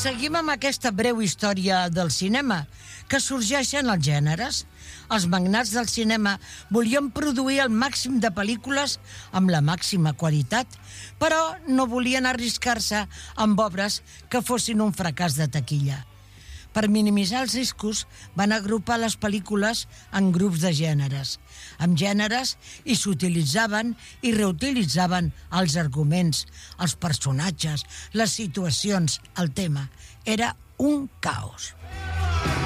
seguim amb aquesta breu història del cinema, que sorgeixen els gèneres. Els magnats del cinema volien produir el màxim de pel·lícules amb la màxima qualitat, però no volien arriscar-se amb obres que fossin un fracàs de taquilla. Per minimitzar els riscos, van agrupar les pel·lícules en grups de gèneres. Amb gèneres i s'utilitzaven i reutilitzaven els arguments, els personatges, les situacions, el tema. Era un caos.